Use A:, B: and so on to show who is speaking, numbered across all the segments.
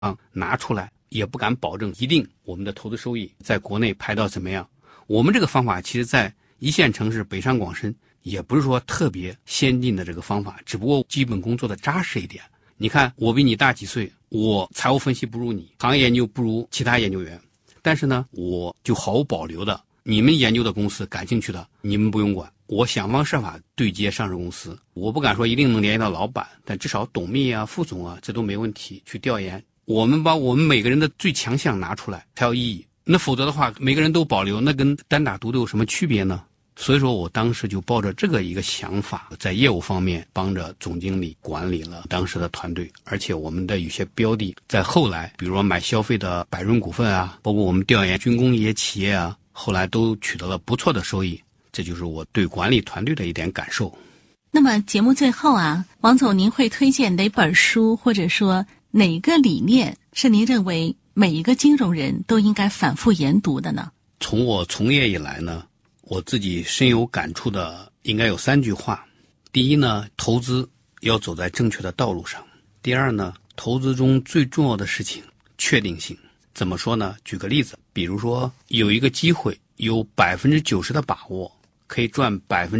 A: 拿出来，也不敢保证一定我们的投资收益在国内排到怎么样。我们这个方法其实在一线城市北上广深也不是说特别先进的这个方法，只不过基本功做的扎实一点。你看我比你大几岁，我财务分析不如你，行业研究不如其他研究员，但是呢我就毫无保留的，你们研究的公司感兴趣的你们不用管，我想方设法对接上市公司。我不敢说一定能联系到老板，但至少董秘啊副总啊这都没问题，去调研。我们把我们每个人的最强项拿出来才有意义，那否则的话每个人都保留，那跟单打独斗有什么区别呢？所以说我当时就抱着这个一个想法，在业务方面帮着总经理管理了当时的团队，而且我们的有些标的在后来比如说买消费的百润股份啊，包括我们调研军工业企业啊，后来都取得了不错的收益。这就是我对管理团队的一点感受。
B: 那么节目最后啊，王总您会推荐哪本书，或者说哪个理念是您认为每一个金融人都应该反复研读的呢？
A: 从我从业以来呢，我自己深有感触的应该有3句话。第一呢，投资要走在正确的道路上。第二呢，投资中最重要的事情确定性。怎么说呢？举个例子，比如说有一个机会有 90% 的把握可以赚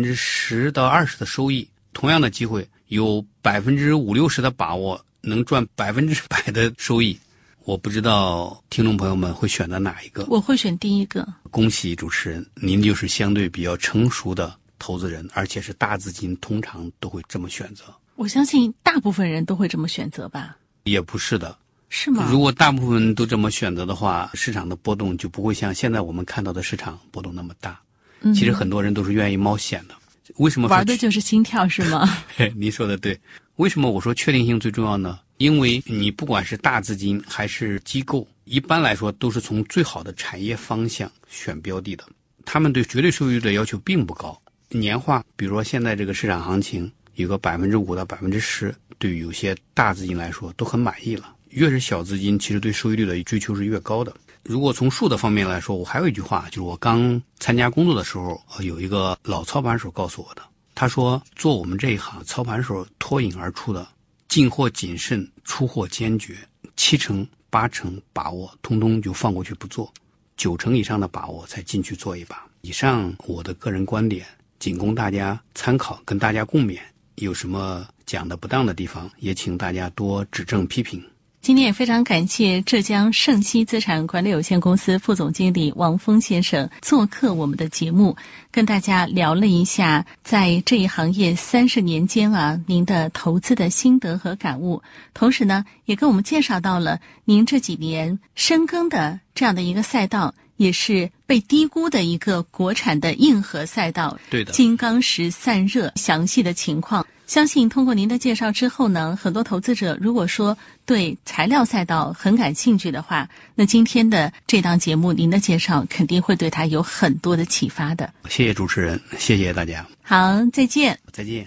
A: 10%到20% 的收益，同样的机会有 50-60% 的把握能赚100%的收益，我不知道听众朋友们会选择哪一个。
B: 我会选第一个。
A: 恭喜主持人，您就是相对比较成熟的投资人，而且是大资金通常都会这么选择。
B: 我相信大部分人都会这么选择吧？
A: 也不是的。
B: 是吗？
A: 如果大部分都这么选择的话，市场的波动就不会像现在我们看到的市场波动那么大。其实很多人都是愿意冒险的。为什么说
B: 玩的就是心跳是吗？
A: 您说的对。为什么我说确定性最重要呢？因为你不管是大资金还是机构，一般来说都是从最好的产业方向选标的的，他们对绝对收益率的要求并不高。年化比如说现在这个市场行情有个 5% 到 10%， 对于有些大资金来说都很满意了。越是小资金其实对收益率的追求是越高的。如果从数的方面来说，我还有一句话，就是我刚参加工作的时候，有一个老操盘手告诉我的，他说做我们这一行操盘手脱颖而出的，进货谨慎，出货坚决，7成8成把握通通就放过去不做，9成以上的把握才进去做一把。以上我的个人观点仅供大家参考，跟大家共勉，有什么讲的不当的地方也请大家多指正批评。
B: 今天也非常感谢浙江盛熙资产管理有限公司副总经理王峰先生做客我们的节目，跟大家聊了一下在这一行业30年间啊，您的投资的心得和感悟，同时呢也跟我们介绍到了您这几年深耕的这样的一个赛道，也是被低估的一个国产的硬核赛道。
A: 对的，
B: 金刚石散热详细的情况，相信通过您的介绍之后呢，很多投资者如果说对材料赛道很感兴趣的话，那今天的这档节目您的介绍肯定会对他有很多的启发的。
A: 谢谢主持人，谢谢大家。
B: 好，再见。
A: 再见。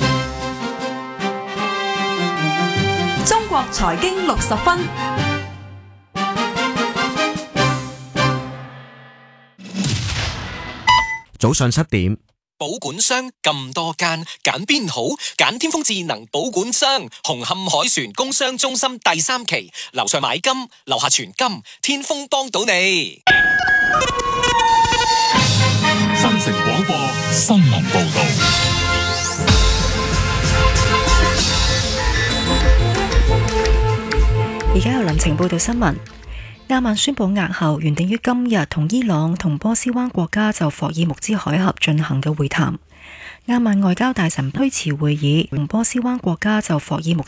C: 中國財經60分。
D: 早上7點，
E: 保管商咁多間，揀邊好？揀天風智能保管商，紅磡海船工商中心第3期，樓上買金，樓下存金，天風幫到你。
F: 新城廣播新聞報道。
G: 而家由林晴報道新聞。亞曼宣布押後原定於今日同伊朗同波斯灣國家就霍爾木茲海峽進行嘅會談。亞曼外交大臣推遲會議，同波斯灣國家就霍爾木